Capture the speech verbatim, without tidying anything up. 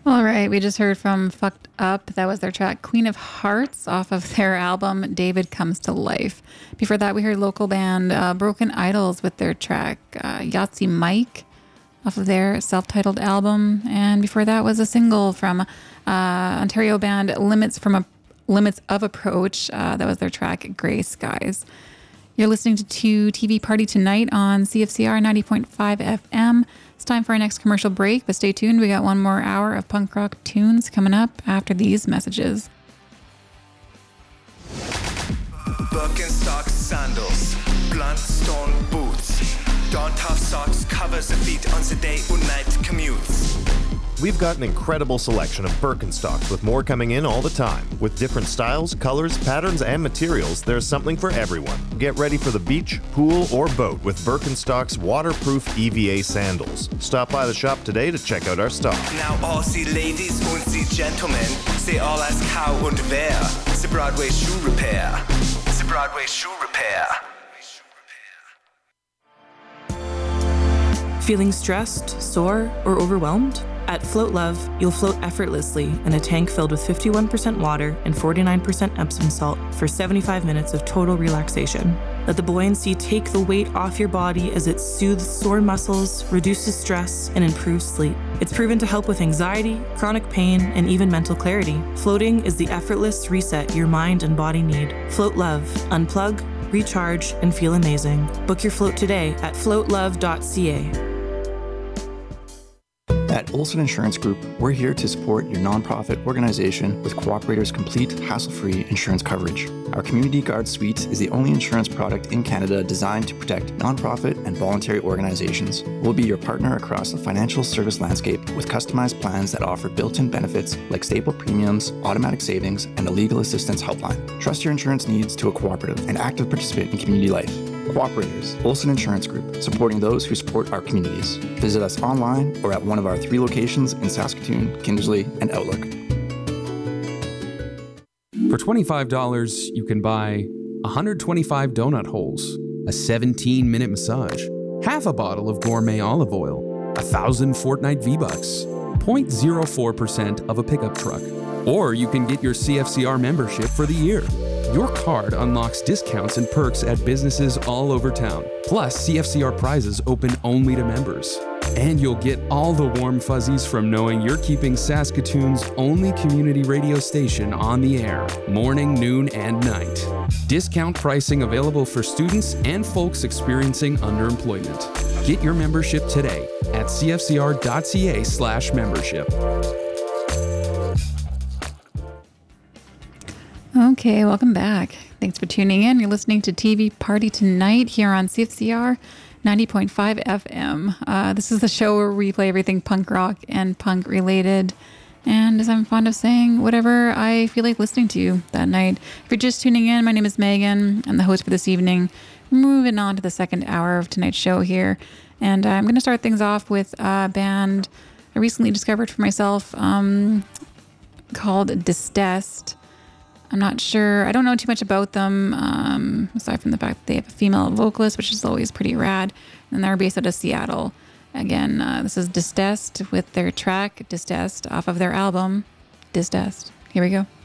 All right, we just heard from Fucked Up. That was their track Queen of Hearts off of their album David Comes to Life. Before that, we heard local band uh, Broken Idols with their track uh, Yahtzee Mike off of their self-titled album. And before that was a single from uh, Ontario band Limits from a Limits of Approach. Uh, that was their track Gray Skies. You're listening to, to T V Party Tonight on C F C R ninety point five F M. It's time for our next commercial break, but stay tuned. We got one more hour of punk rock tunes coming up after these messages. Birkenstock sandals, blunt stone boots, Dawn Tough socks covers the feet on the day and night commutes. We've got an incredible selection of Birkenstocks with more coming in all the time. With different styles, colors, patterns, and materials, there's something for everyone. Get ready for the beach, pool, or boat with Birkenstock's waterproof E V A sandals. Stop by the shop today to check out our stock. Now all the ladies and the gentlemen, they all ask how and where. The Broadway Shoe Repair. The Broadway Shoe Repair. Feeling stressed, sore, or overwhelmed? At Float Love, you'll float effortlessly in a tank filled with fifty-one percent water and forty-nine percent Epsom salt for seventy-five minutes of total relaxation. Let the buoyancy take the weight off your body as it soothes sore muscles, reduces stress, and improves sleep. It's proven to help with anxiety, chronic pain, and even mental clarity. Floating is the effortless reset your mind and body need. Float Love. Unplug, recharge, and feel amazing. Book your float today at float love dot c a. At Olson Insurance Group, we're here to support your nonprofit organization with Cooperator's complete, hassle-free insurance coverage. Our Community Guard Suite is the only insurance product in Canada designed to protect nonprofit and voluntary organizations. We'll be your partner across the financial service landscape with customized plans that offer built-in benefits like stable premiums, automatic savings, and a legal assistance helpline. Trust your insurance needs to a cooperative and active participant in community life. Cooperators, Olson Insurance Group, supporting those who support our communities. Visit us online or at one of our three locations in Saskatoon, Kindersley, and Outlook. For twenty-five dollars, you can buy one hundred twenty-five donut holes, a seventeen minute massage, half a bottle of gourmet olive oil, one thousand Fortnite V-Bucks, zero point zero four percent of a pickup truck. Or you can get your C F C R membership for the year. Your card unlocks discounts and perks at businesses all over town. Plus, C F C R prizes open only to members. And you'll get all the warm fuzzies from knowing you're keeping Saskatoon's only community radio station on the air, morning, noon, and night. Discount pricing available for students and folks experiencing underemployment. Get your membership today at c f c r dot c a slash membership. Okay, welcome back. Thanks for tuning in. You're listening to T V Party Tonight here on C F C R ninety point five F M. Uh, this is the show where we play everything punk rock and punk related. And as I'm fond of saying, whatever I feel like listening to that night. If you're just tuning in, my name is Megan. I'm the host for this evening. Moving on to the second hour of tonight's show here. And uh, I'm going to start things off with a band I recently discovered for myself um, called Distest. I'm not sure. I don't know too much about them, um, aside from the fact that they have a female vocalist, which is always pretty rad. And they're based out of Seattle. Again, uh, this is Distest with their track Distest off of their album Distest. Here we go.